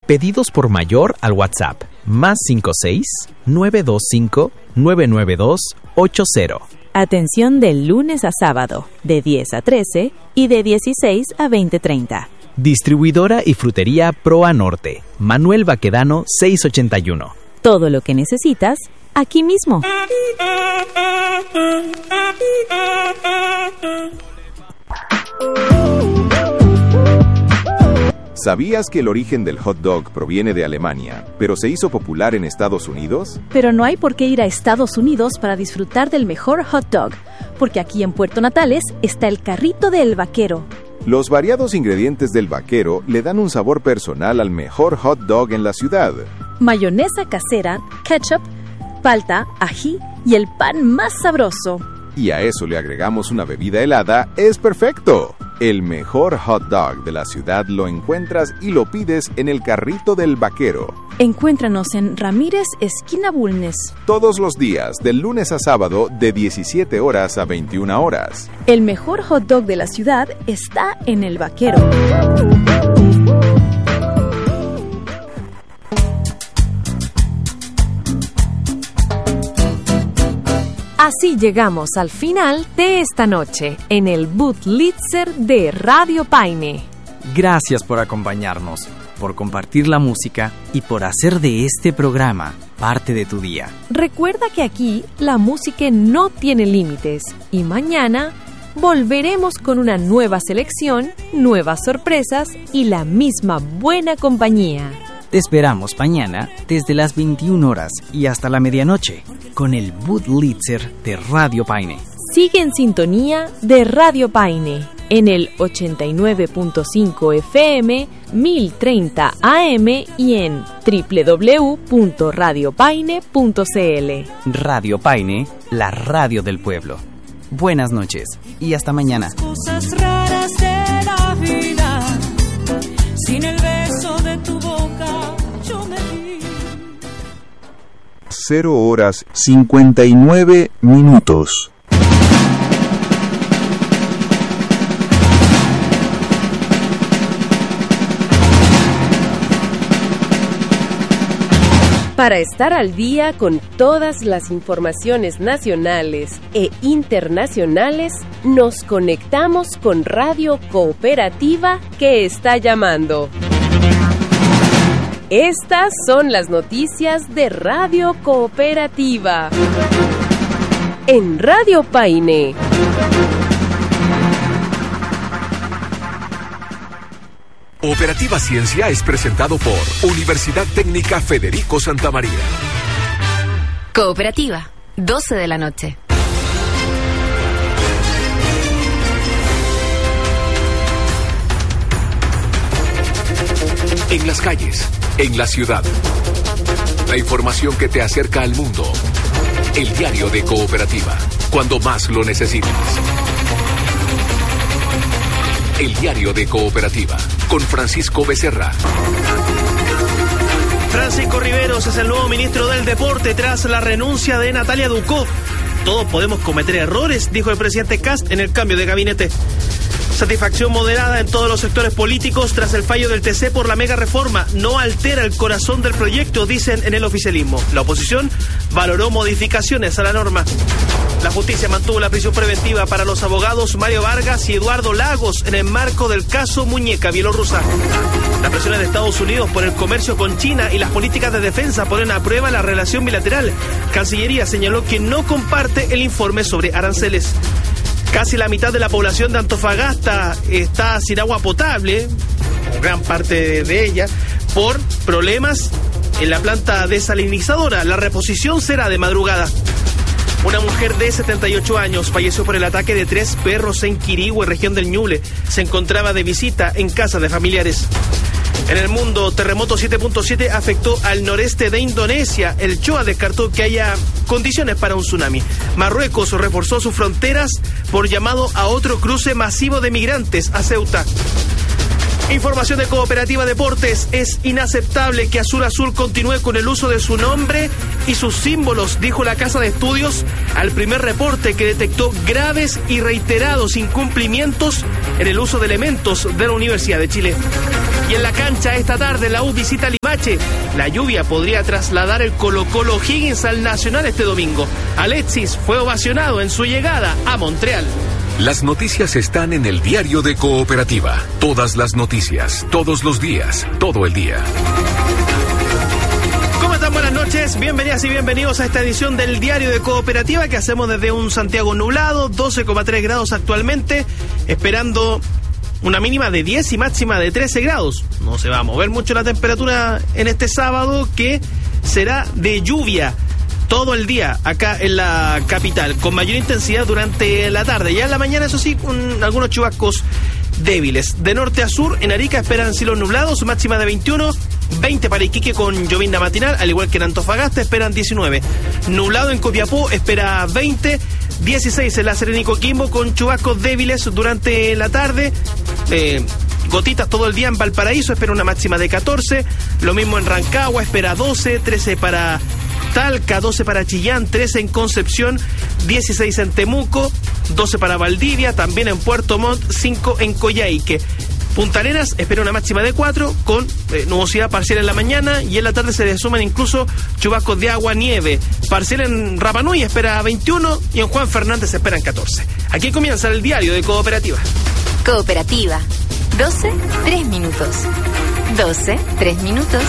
Pedidos por mayor al WhatsApp +56 925 992 80. Atención del lunes a sábado, de 10 a 13 y de 16 a 20:30. Distribuidora y frutería Proa Norte, Manuel Baquedano 681. Todo lo que necesitas, aquí mismo. ¿Sabías que el origen del hot dog proviene de Alemania, pero se hizo popular en Estados Unidos? Pero no hay por qué ir a Estados Unidos para disfrutar del mejor hot dog, porque aquí en Puerto Natales está el carrito del vaquero. Los variados ingredientes del vaquero le dan un sabor personal al mejor hot dog en la ciudad. Mayonesa casera, ketchup, palta, ají y el pan más sabroso. Y a eso le agregamos una bebida helada, es perfecto. El mejor hot dog de la ciudad lo encuentras y lo pides en el carrito del vaquero. Encuéntranos en Ramírez, esquina Bulnes. Todos los días, del lunes a sábado, de 17 horas a 21 horas. El mejor hot dog de la ciudad está en el vaquero. Así llegamos al final de esta noche en el Bootlizer de Radio Paine. Gracias por acompañarnos, por compartir la música y por hacer de este programa parte de tu día. Recuerda que aquí la música no tiene límites y mañana volveremos con una nueva selección, nuevas sorpresas y la misma buena compañía. Te esperamos mañana desde las 21 horas y hasta la medianoche con el Bootlizer de Radio Paine. Sigue en sintonía de Radio Paine en el 89.5 FM, 1030 AM y en www.radiopaine.cl. Radio Paine, la radio del pueblo. Buenas noches y hasta mañana. Cosas raras de la vida, sin el beso de tu boca yo me vi. 0:59. Para estar al día con todas las informaciones nacionales e internacionales, nos conectamos con Radio Cooperativa que está llamando. Estas son las noticias de Radio Cooperativa. En Radio Paine. Cooperativa Ciencia es presentado por Universidad Técnica Federico Santa María. Cooperativa, 12 de la noche. En las calles, en la ciudad. La información que te acerca al mundo. El diario de Cooperativa, cuando más lo necesitas. El diario de Cooperativa, con Francisco Becerra. Francisco Riveros es el nuevo ministro del Deporte tras la renuncia de Natalia Ducó. Todos podemos cometer errores, dijo el presidente Kast en el cambio de gabinete. Satisfacción moderada en todos los sectores políticos tras el fallo del TC por la mega reforma. No altera el corazón del proyecto, dicen en el oficialismo. La oposición valoró modificaciones a la norma. La justicia mantuvo la prisión preventiva para los abogados Mario Vargas y Eduardo Lagos en el marco del caso Muñeca Bielorrusa. Las presiones de Estados Unidos por el comercio con China y las políticas de defensa ponen a prueba la relación bilateral. Cancillería señaló que no comparte el informe sobre aranceles. Casi la mitad de la población de Antofagasta está sin agua potable, gran parte de ella, por problemas en la planta desalinizadora. La reposición será de madrugada. Una mujer de 78 años falleció por el ataque de 3 perros en Quirihue, región del Ñuble. Se encontraba de visita en casa de familiares. En el mundo, terremoto 7.7 afectó al noreste de Indonesia. El CHOA descartó que haya condiciones para un tsunami. Marruecos reforzó sus fronteras por llamado a otro cruce masivo de migrantes a Ceuta. Información de Cooperativa Deportes. Es inaceptable que Azul Azul continúe con el uso de su nombre y sus símbolos, dijo la Casa de Estudios al primer reporte que detectó graves y reiterados incumplimientos en el uso de elementos de la Universidad de Chile. Y en la cancha esta tarde la U visita Limache. La lluvia podría trasladar el Colo-Colo O'Higgins al Nacional este domingo. Alexis fue ovacionado en su llegada a Montreal. Las noticias están en el Diario de Cooperativa. Todas las noticias, todos los días, todo el día. ¿Cómo están? Buenas noches, bienvenidas y bienvenidos a esta edición del Diario de Cooperativa que hacemos desde un Santiago nublado, 12,3 grados actualmente, esperando una mínima de 10 y máxima de 13 grados. No se va a mover mucho la temperatura en este sábado, que será de lluvia todo el día acá en la capital, con mayor intensidad durante la tarde. Ya en la mañana, eso sí, con algunos chubascos débiles. De norte a sur, en Arica esperan cielos nublados, máxima de 21, 20 para Iquique con llovizna matinal, al igual que en Antofagasta esperan 19. Nublado en Copiapó espera 20, 16 en La Serena y Coquimbo con chubascos débiles durante la tarde. Gotitas todo el día en Valparaíso, espera una máxima de 14. Lo mismo en Rancagua, espera 12, 13 para Talca, 12 para Chillán, 13 en Concepción, 16 en Temuco, 12 para Valdivia, también en Puerto Montt, 5 en Coyhaique. Punta Arenas espera una máxima de 4 con nubosidad parcial en la mañana, y en la tarde se le suman incluso chubascos de agua, nieve. Parcial en Rapa Nui espera 21 y en Juan Fernández esperan 14. Aquí comienza el Diario de Cooperativa. Cooperativa. 12, 3 minutos. 12, 3 minutos.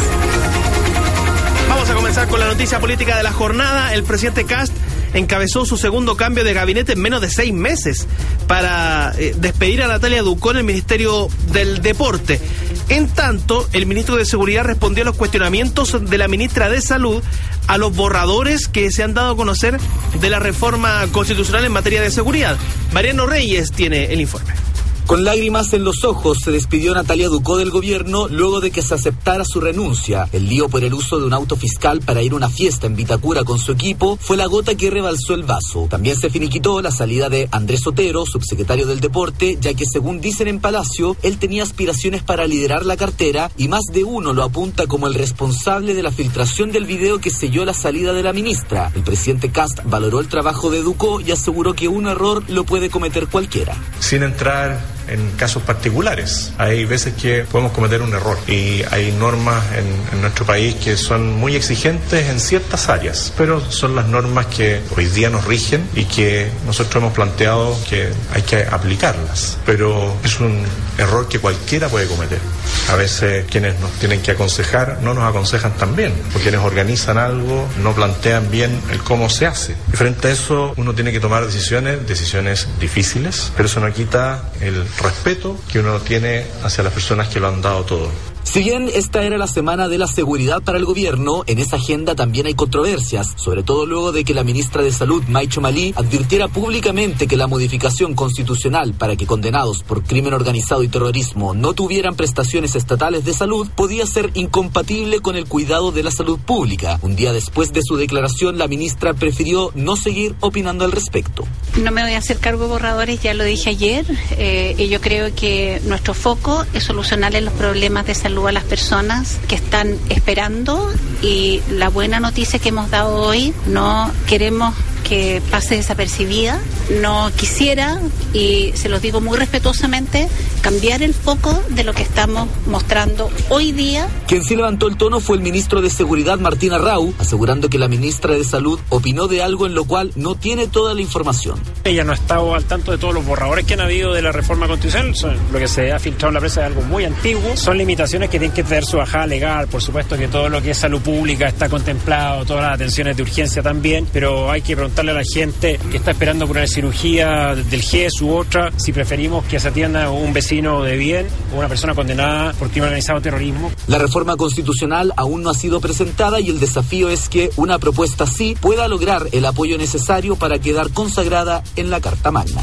Vamos a comenzar con la noticia política de la jornada. El presidente Kast encabezó su segundo cambio de gabinete en menos de 6 meses para despedir a Natalia Ducó en el Ministerio del Deporte. En tanto, el ministro de Seguridad respondió a los cuestionamientos de la ministra de Salud a los borradores que se han dado a conocer de la reforma constitucional en materia de seguridad. Mariano Reyes tiene el informe. Con lágrimas en los ojos se despidió Natalia Ducó del gobierno luego de que se aceptara su renuncia. El lío por el uso de un auto fiscal para ir a una fiesta en Vitacura con su equipo fue la gota que rebalsó el vaso. También se finiquitó la salida de Andrés Otero, subsecretario del Deporte, ya que según dicen en Palacio, él tenía aspiraciones para liderar la cartera y más de uno lo apunta como el responsable de la filtración del video que selló la salida de la ministra. El presidente Kast valoró el trabajo de Ducó y aseguró que un error lo puede cometer cualquiera. Sin entrar en casos particulares, hay veces que podemos cometer un error y hay normas en nuestro país que son muy exigentes en ciertas áreas, pero son las normas que hoy día nos rigen y que nosotros hemos planteado que hay que aplicarlas, pero es un error que cualquiera puede cometer. A veces quienes nos tienen que aconsejar no nos aconsejan tan bien, o quienes organizan algo no plantean bien el cómo se hace. Y frente a eso uno tiene que tomar decisiones difíciles, pero eso no quita el respeto que uno tiene hacia las personas que lo han dado todo. Si bien esta era la semana de la seguridad para el gobierno, en esa agenda también hay controversias, sobre todo luego de que la ministra de Salud, Maicho Malí, advirtiera públicamente que la modificación constitucional para que condenados por crimen organizado y terrorismo no tuvieran prestaciones estatales de salud podía ser incompatible con el cuidado de la salud pública. Un día después de su declaración, la ministra prefirió no seguir opinando al respecto. No me voy a hacer cargo de borradores, ya lo dije ayer, y yo creo que nuestro foco es solucionarle los problemas de salud a las personas que están esperando, y la buena noticia que hemos dado hoy, no queremos que pase desapercibida. No quisiera, y se los digo muy respetuosamente, cambiar el foco de lo que estamos mostrando hoy día. Quien sí levantó el tono fue el ministro de Seguridad, Martín Arrau, asegurando que la ministra de Salud opinó de algo en lo cual no tiene toda la información. Ella no ha estado al tanto de todos los borradores que han habido de la reforma constitucional. Lo que se ha filtrado en la prensa es algo muy antiguo. Son limitaciones que tienen que tener su bajada legal. Por supuesto que todo lo que es salud pública está contemplado, todas las atenciones de urgencia también, pero hay que preguntarle a la gente que está esperando por una cirugía del GES u otra, si preferimos que se atienda un vecino de bien o una persona condenada por crimen organizado o terrorismo. La reforma constitucional aún no ha sido presentada y el desafío es que una propuesta así pueda lograr el apoyo necesario para quedar consagrada en la Carta Magna.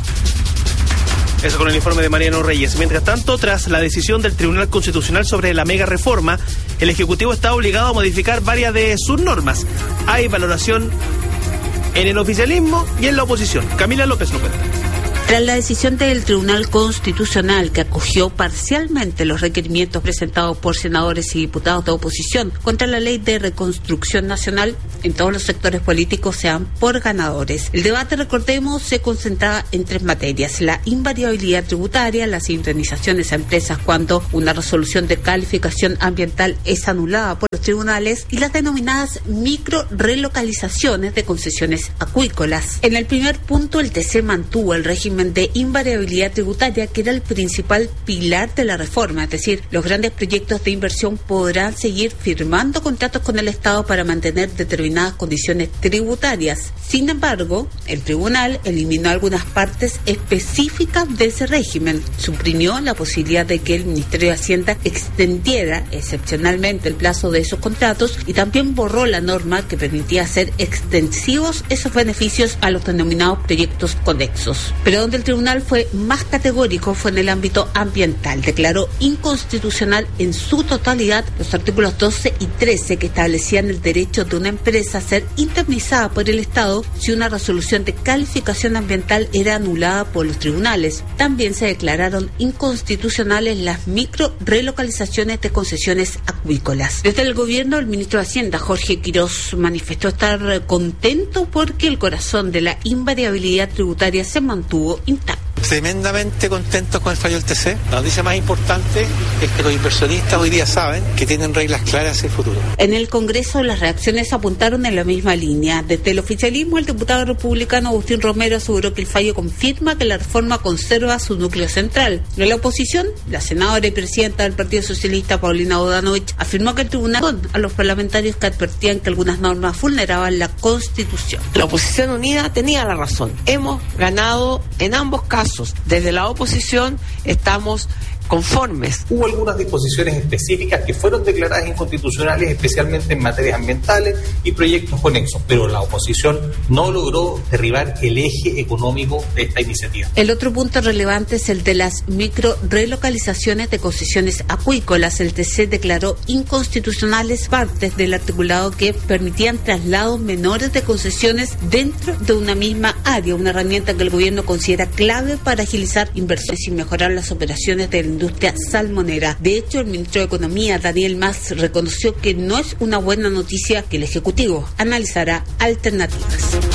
Eso con el informe de Mariano Reyes. Mientras tanto, tras la decisión del Tribunal Constitucional sobre la mega reforma, el Ejecutivo está obligado a modificar varias de sus normas. Hay valoración en el oficialismo y en la oposición. Camila López lo cuenta. Tras la decisión del Tribunal Constitucional, que acogió parcialmente los requerimientos presentados por senadores y diputados de oposición contra la Ley de Reconstrucción Nacional, en todos los sectores políticos se dan por ganadores. El debate, recordemos, se concentraba en 3 materias: la invariabilidad tributaria, las indemnizaciones a empresas cuando una resolución de calificación ambiental es anulada por los tribunales, y las denominadas micro-relocalizaciones de concesiones acuícolas. En el primer punto, el TC mantuvo el régimen de invariabilidad tributaria, que era el principal pilar de la reforma, es decir, los grandes proyectos de inversión podrán seguir firmando contratos con el Estado para mantener determinadas condiciones tributarias. Sin embargo, el tribunal eliminó algunas partes específicas de ese régimen, suprimió la posibilidad de que el Ministerio de Hacienda extendiera excepcionalmente el plazo de esos contratos y también borró la norma que permitía hacer extensivos esos beneficios a los denominados proyectos conexos. Pero donde el tribunal fue más categórico fue en el ámbito ambiental. Declaró inconstitucional en su totalidad los artículos 12 y 13 que establecían el derecho de una empresa a ser indemnizada por el Estado si una resolución de calificación ambiental era anulada por los tribunales. También se declararon inconstitucionales las micro-relocalizaciones de concesiones acuícolas. Desde el gobierno, el ministro de Hacienda, Jorge Quirós, manifestó estar contento porque el corazón de la invariabilidad tributaria se mantuvo intacto. Tremendamente contentos con el fallo del TC. La noticia más importante es que los inversionistas hoy día saben que tienen reglas claras hacia el futuro. En el Congreso, las reacciones apuntaron en la misma línea. Desde el oficialismo, el diputado republicano Agustín Romero aseguró que el fallo confirma que la reforma conserva su núcleo central. En la oposición, la senadora y presidenta del Partido Socialista, Paulina Bodanovich, afirmó que el tribunal a los parlamentarios que advertían que algunas normas vulneraban la Constitución. La oposición unida tenía la razón. Hemos ganado en ambos casos. Desde la oposición estamos conformes. Hubo algunas disposiciones específicas que fueron declaradas inconstitucionales, especialmente en materias ambientales y proyectos conexos, pero la oposición no logró derribar el eje económico de esta iniciativa. El otro punto relevante es el de las micro-relocalizaciones de concesiones acuícolas. El TC declaró inconstitucionales partes del articulado que permitían traslados menores de concesiones dentro de una misma área, una herramienta que el gobierno considera clave para agilizar inversiones y mejorar las operaciones del industria salmonera. De hecho, el ministro de Economía, Daniel Mas, reconoció que no es una buena noticia que el Ejecutivo analizará alternativas.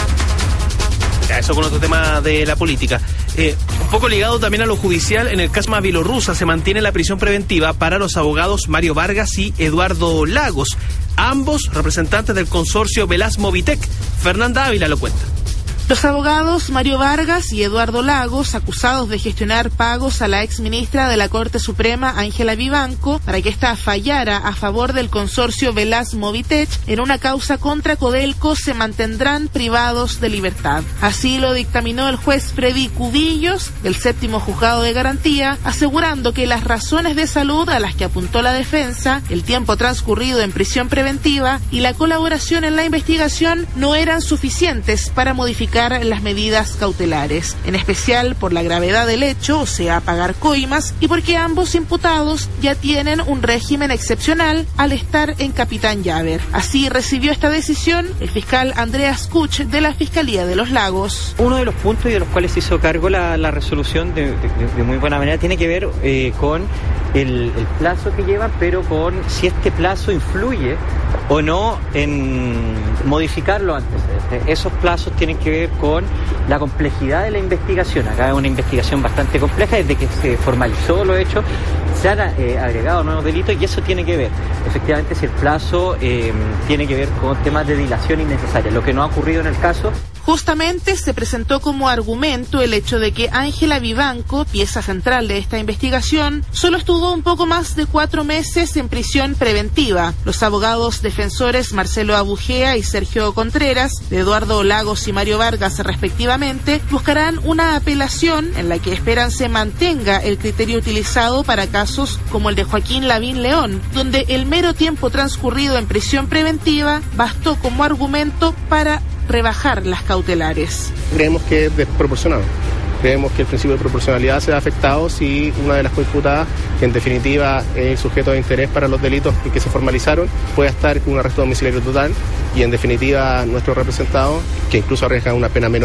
Ya, eso con otro tema de la política. Un poco ligado también a lo judicial, en el caso de Bielorrusia se mantiene la prisión preventiva para los abogados Mario Vargas y Eduardo Lagos, ambos representantes del consorcio Velas Movitec. Fernanda Ávila lo cuenta. Los abogados Mario Vargas y Eduardo Lagos, acusados de gestionar pagos a la exministra de la Corte Suprema, Ángela Vivanco, para que ésta fallara a favor del consorcio Velas Movitec en una causa contra Codelco, se mantendrán privados de libertad. Así lo dictaminó el juez Freddy Cubillos del 7º Juzgado de Garantía, asegurando que las razones de salud a las que apuntó la defensa, el tiempo transcurrido en prisión preventiva y la colaboración en la investigación no eran suficientes para modificar las medidas cautelares, en especial por la gravedad del hecho, o sea, pagar coimas, y porque ambos imputados ya tienen un régimen excepcional al estar en Capitán Llaver. Así recibió esta decisión el fiscal Andreas Kuch de la Fiscalía de los Lagos. Uno de los puntos y de los cuales se hizo cargo la resolución de muy buena manera tiene que ver con el plazo que llevan, pero con si este plazo influye o no en modificar los antecedentes. Esos plazos tienen que ver con la complejidad de la investigación. Acá es una investigación bastante compleja, desde que se formalizó lo hecho, se han agregado nuevos delitos y eso tiene que ver, efectivamente, si el plazo tiene que ver con temas de dilación innecesaria, lo que no ha ocurrido en el caso. Justamente se presentó como argumento el hecho de que Ángela Vivanco, pieza central de esta investigación, solo estuvo un poco más de 4 meses en prisión preventiva. Los abogados defensores Marcelo Abujea y Sergio Contreras, de Eduardo Lagos y Mario Vargas respectivamente, buscarán una apelación en la que esperan se mantenga el criterio utilizado para casos como el de Joaquín Lavín León, donde el mero tiempo transcurrido en prisión preventiva bastó como argumento para rebajar las cautelares. Creemos que es desproporcionado. Creemos que el principio de proporcionalidad se ha afectado si una de las coimputadas, que en definitiva es el sujeto de interés para los delitos que se formalizaron, puede estar con un arresto domiciliario total y en definitiva nuestro representado, que incluso arriesga una pena menor,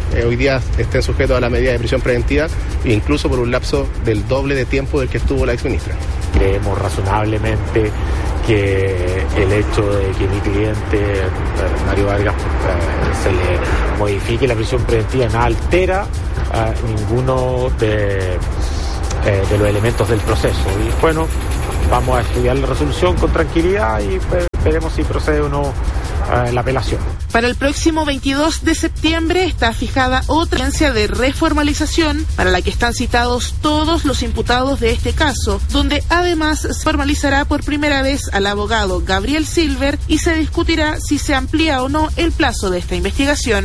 hoy día estén sujetos a la medida de prisión preventiva, incluso por un lapso del doble de tiempo del que estuvo la exministra. Creemos razonablemente que el hecho de que mi cliente, Mario Vargas, se le modifique la prisión preventiva no altera ninguno de los elementos del proceso. Y bueno, vamos a estudiar la resolución con tranquilidad y veremos si procede o no la apelación. Para el próximo 22 de septiembre está fijada otra audiencia de reformalización para la que están citados todos los imputados de este caso, donde además se formalizará por primera vez al abogado Gabriel Silver y se discutirá si se amplía o no el plazo de esta investigación.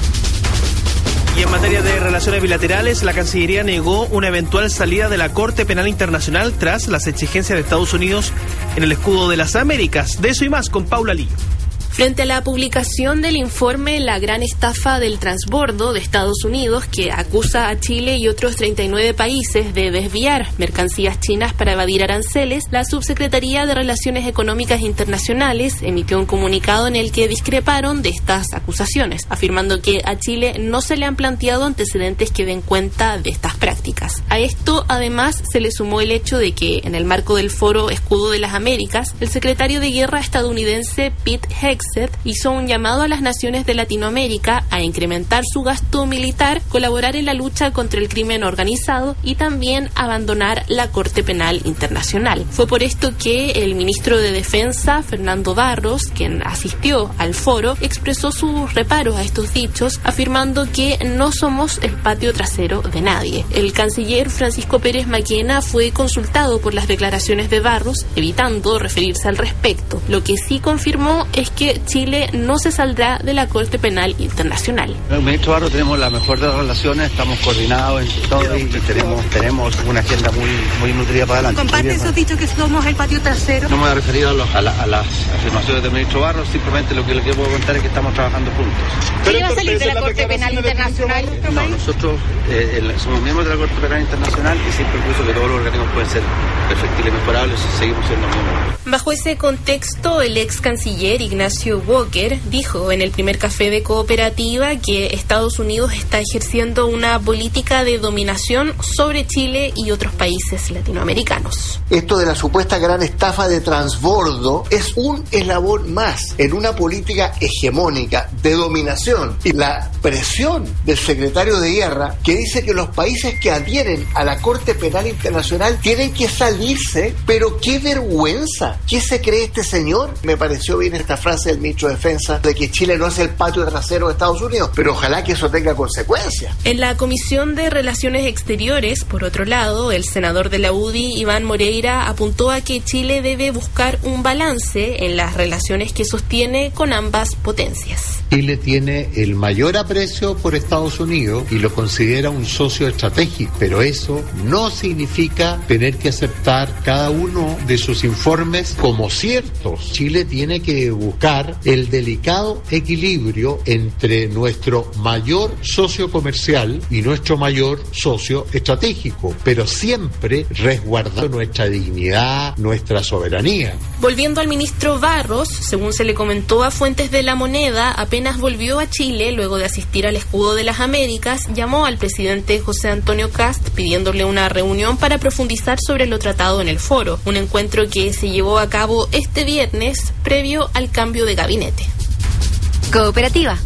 Y en materia de relaciones bilaterales, la Cancillería negó una eventual salida de la Corte Penal Internacional tras las exigencias de Estados Unidos en el escudo de las Américas. De eso y más con Paula Lillo. Frente a la publicación del informe La Gran Estafa del Transbordo de Estados Unidos, que acusa a Chile y otros 39 países de desviar mercancías chinas para evadir aranceles, la Subsecretaría de Relaciones Económicas Internacionales emitió un comunicado en el que discreparon de estas acusaciones, afirmando que a Chile no se le han planteado antecedentes que den cuenta de estas prácticas. A esto, además, se le sumó el hecho de que, en el marco del foro Escudo de las Américas, el secretario de Guerra estadounidense Pete Hegseth hizo un llamado a las naciones de Latinoamérica a incrementar su gasto militar, colaborar en la lucha contra el crimen organizado y también abandonar la Corte Penal Internacional. Fue por esto que el ministro de Defensa, Fernando Barros, quien asistió al foro, expresó sus reparos a estos dichos, afirmando que no somos el patio trasero de nadie. El canciller Francisco Pérez Maquena fue consultado por las declaraciones de Barros, evitando referirse al respecto. Lo que sí confirmó es que Chile no se saldrá de la Corte Penal Internacional. El ministro Barros tenemos la mejor de las relaciones, estamos coordinados en todo y tenemos una agenda muy nutrida para adelante. ¿Comparte esos dichos que somos el patio trasero? No me voy a referir a las afirmaciones del ministro Barros, simplemente lo que le puedo contar es que estamos trabajando juntos. ¿Quién va a salir de la Corte Penal Internacional? No, nosotros somos miembros de la Corte Penal Internacional y siempre incluso que todos los organismos pueden ser perfectibles y mejorables si seguimos siendo miembros. Bajo ese contexto, el ex canciller Ignacio Walker dijo en el primer café de Cooperativa que Estados Unidos está ejerciendo una política de dominación sobre Chile y otros países latinoamericanos. Esto de la supuesta gran estafa de transbordo es un eslabón más en una política hegemónica de dominación y la presión del secretario de Guerra que dice que los países que adhieren a la Corte Penal Internacional tienen que salirse, pero qué vergüenza. ¿Qué se cree este señor? Me pareció bien esta frase del ministro de Defensa de que Chile no es el patio trasero de Estados Unidos, pero ojalá que eso tenga consecuencias. En la Comisión de Relaciones Exteriores, por otro lado, el senador de la UDI, Iván Moreira, apuntó a que Chile debe buscar un balance en las relaciones que sostiene con ambas potencias. Chile tiene el mayor aprecio por Estados Unidos y lo considera un socio estratégico, pero eso no significa tener que aceptar cada uno de sus informes como ciertos. Chile tiene que buscar el delicado equilibrio entre nuestro mayor socio comercial y nuestro mayor socio estratégico, pero siempre resguardando nuestra dignidad, nuestra soberanía. Volviendo al ministro Barros, según se le comentó a fuentes de La Moneda, apenas volvió a Chile luego de asistir al Escudo de las Américas, llamó al presidente José Antonio Kast pidiéndole una reunión para profundizar sobre lo tratado en el foro, un encuentro que se llevó a cabo este viernes previo al cambio de gabinete. Cooperativa,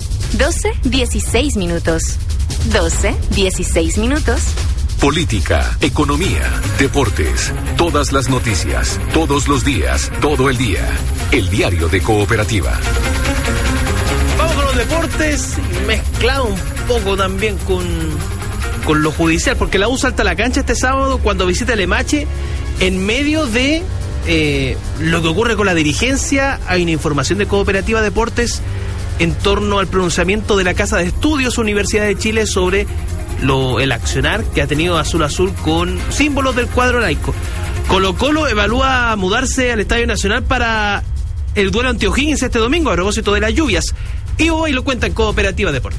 12:16 minutos. 12:16 minutos. Política, economía, deportes, todas las noticias, todos los días, todo el día. El diario de Cooperativa. Vamos con los deportes, mezclado un poco también con lo judicial, porque la U salta a la cancha este sábado cuando visita el Emache en medio de lo que ocurre con la dirigencia. Hay una información de Cooperativa Deportes en torno al pronunciamiento de la Casa de Estudios Universidad de Chile sobre el accionar que ha tenido Azul Azul con símbolos del cuadro laico. Colo-Colo evalúa mudarse al Estadio Nacional para el duelo ante O'Higgins este domingo a propósito de las lluvias. Y hoy lo cuenta en Cooperativa Deportes.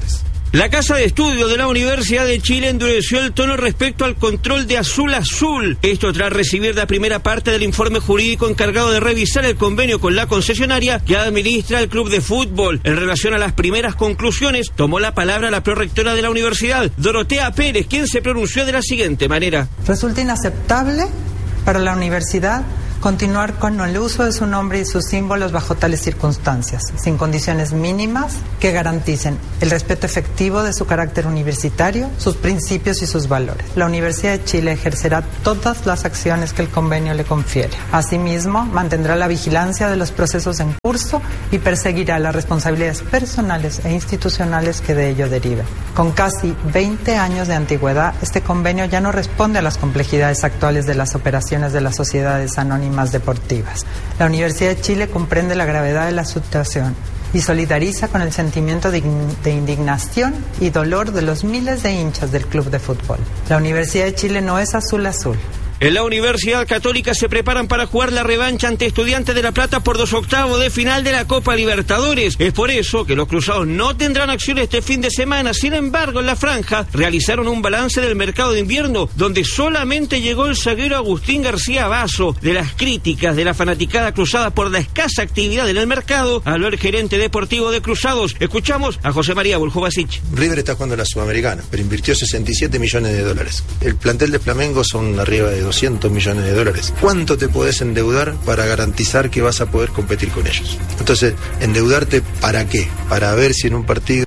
La Casa de Estudios de la Universidad de Chile endureció el tono respecto al control de Azul Azul. Esto tras recibir la primera parte del informe jurídico encargado de revisar el convenio con la concesionaria que administra el club de fútbol. En relación a las primeras conclusiones, tomó la palabra la prorectora de la universidad, Dorotea Pérez, quien se pronunció de la siguiente manera. Resulta inaceptable para la universidad continuar con el uso de su nombre y sus símbolos bajo tales circunstancias, sin condiciones mínimas que garanticen el respeto efectivo de su carácter universitario, sus principios y sus valores. La Universidad de Chile ejercerá todas las acciones que el convenio le confiere. Asimismo, mantendrá la vigilancia de los procesos en curso y perseguirá las responsabilidades personales e institucionales que de ello deriven. Con casi 20 años de antigüedad, este convenio ya no responde a las complejidades actuales de las operaciones de las sociedades anónimas deportivas. La Universidad de Chile comprende la gravedad de la situación y solidariza con el sentimiento de indignación y dolor de los miles de hinchas del club de fútbol. La Universidad de Chile no es Azul Azul. En la Universidad Católica se preparan para jugar la revancha ante Estudiantes de La Plata por 2/8 de final de la Copa Libertadores. Es por eso que los cruzados no tendrán acción este fin de semana. Sin embargo, en la franja realizaron un balance del mercado de invierno, donde solamente llegó el zaguero Agustín García Basso. De las críticas de la fanaticada cruzada por la escasa actividad en el mercado, habló el gerente deportivo de Cruzados. Escuchamos a José María Buljubasic. River está jugando la Sudamericana, pero invirtió $67 millones. El plantel de Flamengo son arriba de $200 millones. ¿Cuánto te podés endeudar para garantizar que vas a poder competir con ellos? Entonces, ¿endeudarte para qué? Para ver si en un partido...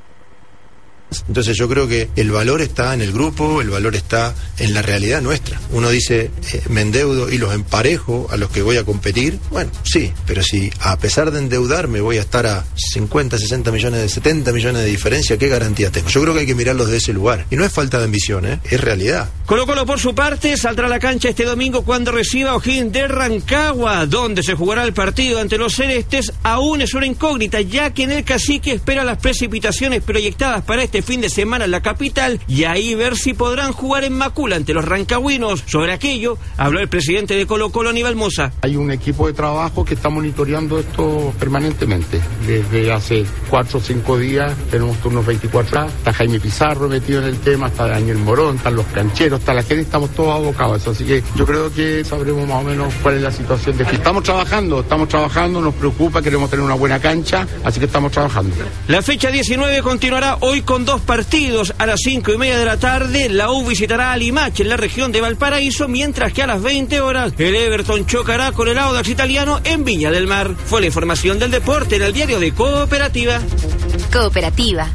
Entonces yo creo que el valor está en el grupo, el valor está en la realidad nuestra. Uno dice, me endeudo y los emparejo a los que voy a competir. Bueno, sí, pero si a pesar de endeudarme voy a estar a 50, 60 millones, 70 millones de diferencia, ¿qué garantía tengo? Yo creo que hay que mirarlos de ese lugar. Y no es falta de ambición, es realidad. Colo-Colo, por su parte, saldrá a la cancha este domingo cuando reciba a O'Higgins de Rancagua, donde se jugará el partido ante los celestes. Aún es una incógnita, ya que en el Cacique espera las precipitaciones proyectadas para este fin de semana en la capital y ahí ver si podrán jugar en Macula ante los rancagüinos. Sobre aquello habló el presidente de Colo-Colo, Aníbal Mosa. Hay un equipo de trabajo que está monitoreando esto permanentemente. Desde hace 4 o 5 días tenemos turnos 24 horas. Está Jaime Pizarro metido en el tema, está Daniel Morón, están los cancheros, está la gente, estamos todos abocados a eso. Así que yo creo que sabremos más o menos cuál es la situación. Estamos trabajando, nos preocupa, queremos tener una buena cancha, así que estamos trabajando. La fecha 19 continuará hoy con 2 partidos. A las 5:30 de la tarde, la U visitará a Limache en la región de Valparaíso, mientras que a las 20 horas el Everton chocará con el Audax italiano en Viña del Mar. Fue la información del deporte en el diario de Cooperativa. Cooperativa.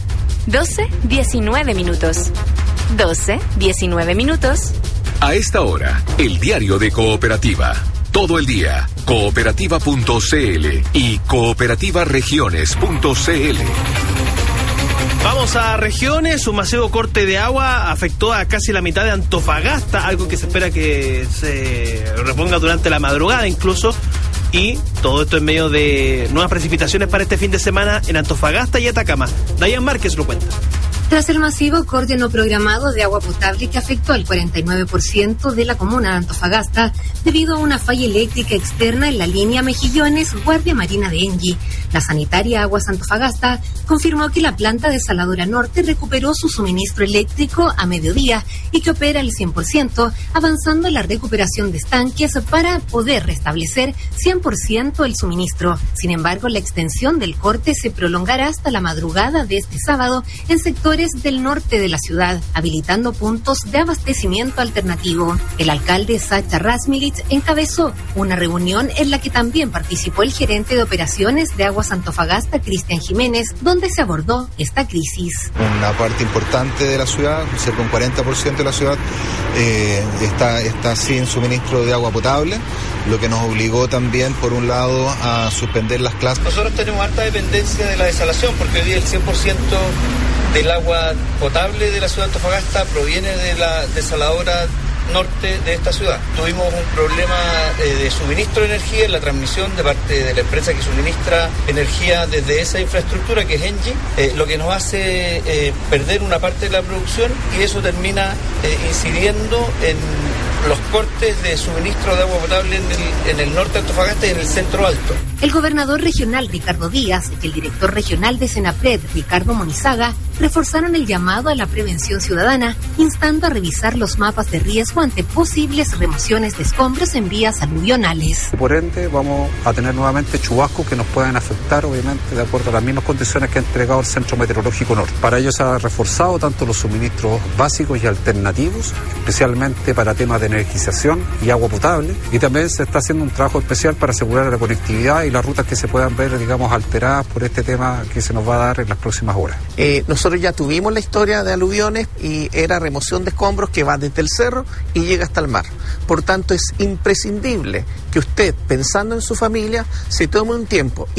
12:19 minutos. 12:19 minutos. A esta hora, el diario de Cooperativa. Todo el día, cooperativa.cl y cooperativaregiones.cl. Vamos a regiones. Un masivo corte de agua afectó a casi la mitad de Antofagasta, algo que se espera que se reponga durante la madrugada incluso. Y todo esto en medio de nuevas precipitaciones para este fin de semana en Antofagasta y Atacama. Dayan Márquez lo cuenta. Tras el masivo corte no programado de agua potable que afectó al 49% de la comuna de Antofagasta debido a una falla eléctrica externa en la línea Mejillones-Guardia Marina de Engie, la sanitaria Aguas Antofagasta confirmó que la planta desaladora norte recuperó su suministro eléctrico a mediodía y que opera al 100%, avanzando en la recuperación de estanques para poder restablecer 100% el suministro. Sin embargo, la extensión del corte se prolongará hasta la madrugada de este sábado en sectores del norte de la ciudad, habilitando puntos de abastecimiento alternativo. El alcalde Sacha Rasmilitz encabezó una reunión en la que también participó el gerente de operaciones de Aguas Antofagasta, Cristian Jiménez, donde se abordó esta crisis. Una parte importante de la ciudad, cerca de un 40% de la ciudad, está sin suministro de agua potable, lo que nos obligó también, por un lado, a suspender las clases. Nosotros tenemos alta dependencia de la desalación, porque hoy día el 100% del agua potable de la ciudad de Antofagasta proviene de la desaladora norte de esta ciudad. Tuvimos un problema de suministro de energía en la transmisión de parte de la empresa que suministra energía desde esa infraestructura que es Engie, lo que nos hace perder una parte de la producción y eso termina incidiendo en los cortes de suministro de agua potable en el norte de Antofagasta y en el centro alto. El gobernador regional Ricardo Díaz y el director regional de Senapred, Ricardo Monizaga, reforzaron el llamado a la prevención ciudadana, instando a revisar los mapas de riesgo ante posibles remociones de escombros en vías aluvionales. Por ende, vamos a tener nuevamente chubascos que nos pueden afectar, obviamente, de acuerdo a las mismas condiciones que ha entregado el Centro Meteorológico Norte. Para ello se ha reforzado tanto los suministros básicos y alternativos, especialmente para temas de energización y agua potable, y también se está haciendo un trabajo especial para asegurar la conectividad y las rutas que se puedan ver, digamos, alteradas por este tema que se nos va a dar en las próximas horas. Nosotros ya tuvimos la historia de aluviones y era remoción de escombros que va desde el cerro y llega hasta el mar. Por tanto, es imprescindible que usted, pensando en su familia, se tome un tiempo